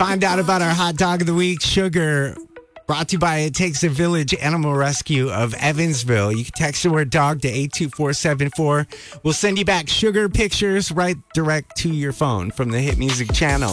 Find out about our hot dog of the week, Sugar. Brought to you by It Takes a Village Animal Rescue of Evansville. You can text the word dog to 82474. We'll send you back Sugar pictures right direct to your phone from the Hit Music channel.